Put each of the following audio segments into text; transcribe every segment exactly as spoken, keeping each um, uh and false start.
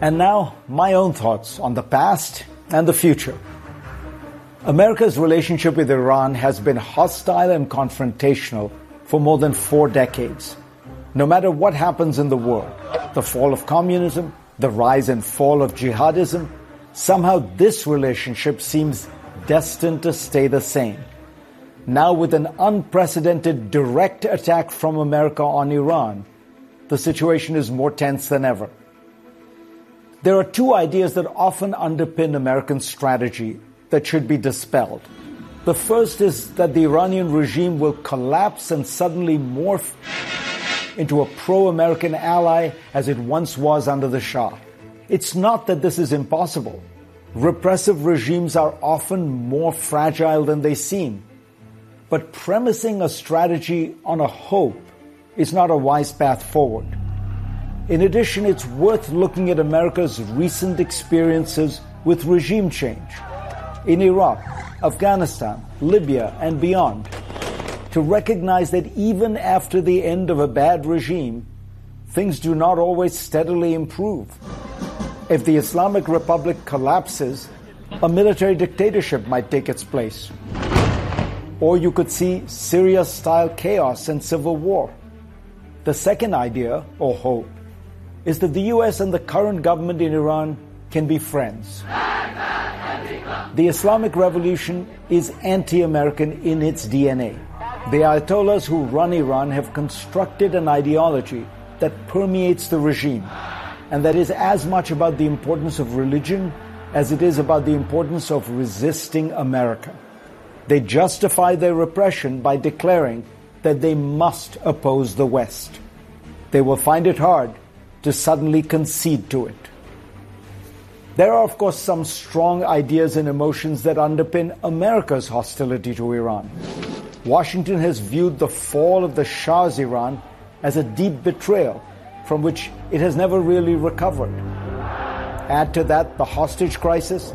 And now, my own thoughts on the past and the future. America's relationship with Iran has been hostile and confrontational for more than four decades. No matter what happens in the world, the fall of communism, the rise and fall of jihadism, somehow this relationship seems destined to stay the same. Now, with an unprecedented direct attack from America on Iran, the situation is more tense than ever. There are two ideas that often underpin American strategy that should be dispelled. The first is that the Iranian regime will collapse and suddenly morph into a pro-American ally as it once was under the Shah. It's not that this is impossible. Repressive regimes are often more fragile than they seem. But premising a strategy on a hope is not a wise path forward. In addition, it's worth looking at America's recent experiences with regime change in Iraq, Afghanistan, Libya, and beyond, to recognize that even after the end of a bad regime, things do not always steadily improve. If the Islamic Republic collapses, a military dictatorship might take its place. Or you could see Syria-style chaos and civil war. The second idea, or hope, is that the U S and the current government in Iran can be friends. The Islamic Revolution is anti-American in its D N A. The Ayatollahs who run Iran have constructed an ideology that permeates the regime, and that is as much about the importance of religion as it is about the importance of resisting America. They justify their repression by declaring that they must oppose the West. They will find it hard to suddenly concede to it. There are, of course, some strong ideas and emotions that underpin America's hostility to Iran. Washington has viewed the fall of the Shah's Iran as a deep betrayal from which it has never really recovered. Add to that the hostage crisis,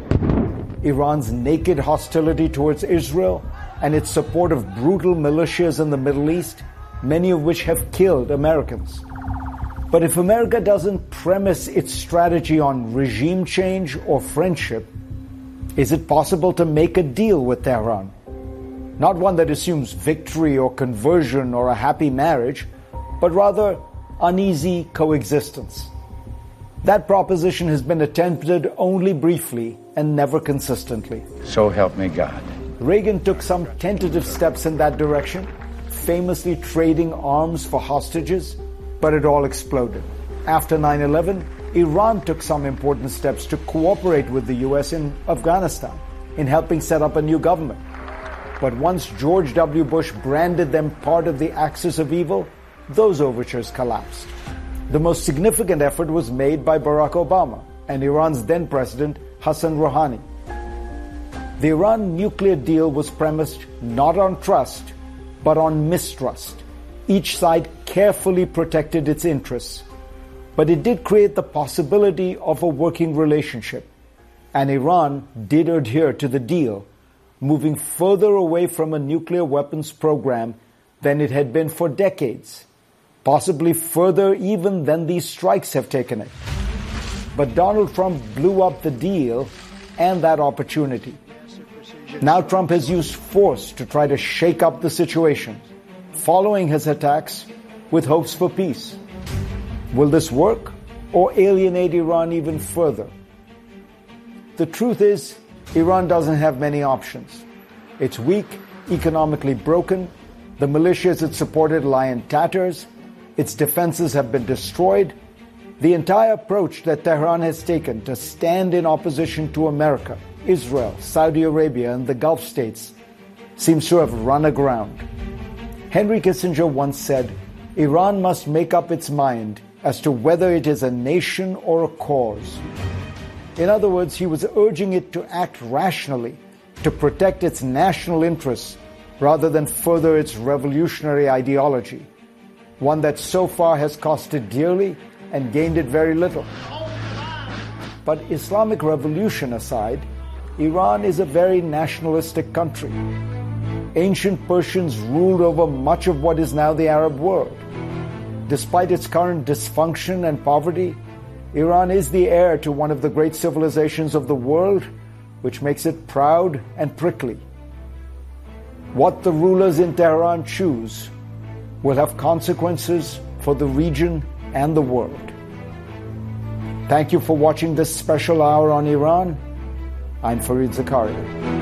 Iran's naked hostility towards Israel, and its support of brutal militias in the Middle East, many of which have killed Americans. But if America doesn't premise its strategy on regime change or friendship, is it possible to make a deal with Tehran? Not one that assumes victory or conversion or a happy marriage, but rather uneasy coexistence. That proposition has been attempted only briefly and never consistently. So help me God. Reagan took some tentative steps in that direction, famously trading arms for hostages, but it all exploded. After nine eleven, Iran took some important steps to cooperate with the U S in Afghanistan in helping set up a new government. But once George W. Bush branded them part of the axis of evil, those overtures collapsed. The most significant effort was made by Barack Obama and Iran's then president, Hassan Rouhani. The Iran nuclear deal was premised not on trust, but on mistrust. Each side carefully protected its interests, but it did create the possibility of a working relationship, and Iran did adhere to the deal, moving further away from a nuclear weapons program than it had been for decades, possibly further even than these strikes have taken it. But Donald Trump blew up the deal and that opportunity. Now Trump has used force to try to shake up the situation, following his attacks with hopes for peace. Will this work or alienate Iran even further? The truth is, Iran doesn't have many options. It's weak, economically broken, the militias it supported lie in tatters, its defenses have been destroyed. The entire approach that Tehran has taken to stand in opposition to America, Israel, Saudi Arabia, and the Gulf states seems to have run aground. Henry Kissinger once said, Iran must make up its mind as to whether it is a nation or a cause. In other words, he was urging it to act rationally, to protect its national interests rather than further its revolutionary ideology, one that so far has cost it dearly and gained it very little. But Islamic revolution aside, Iran is a very nationalistic country. Ancient Persians ruled over much of what is now the Arab world. Despite its current dysfunction and poverty, Iran is the heir to one of the great civilizations of the world, which makes it proud and prickly. What the rulers in Tehran choose will have consequences for the region and the world. Thank you for watching this special hour on Iran. I'm Fareed Zakaria.